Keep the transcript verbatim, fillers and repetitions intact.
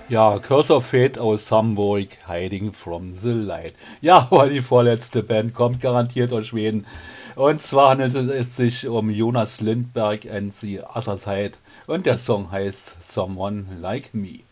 Ja, Curse of Fate aus Hamburg, Hiding from the Light. Ja, aber die vorletzte Band kommt garantiert aus Schweden. Und zwar handelt es sich um Jonas Lindberg and the Other Side. Und der Song heißt Someone Like Me.